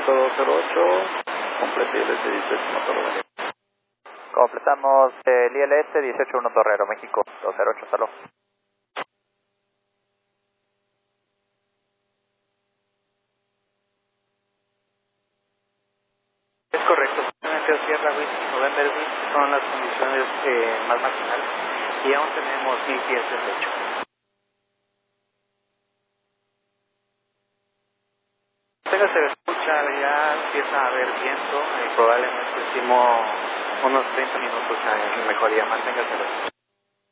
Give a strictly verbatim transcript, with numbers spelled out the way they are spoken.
kilómetro dos cero ocho, complete I L S dieciocho uno Torrero. Completamos el I L S dieciocho uno Torrero, México, dos cero ocho, salud. Es correcto, simplemente Sierra Whisky, November Whisky son las condiciones eh, más marginales y aún tenemos mil pies de techo. Tenga se escucha, ya empieza a haber viento y probablemente estimo unos treinta minutos en mejoría, manténgase.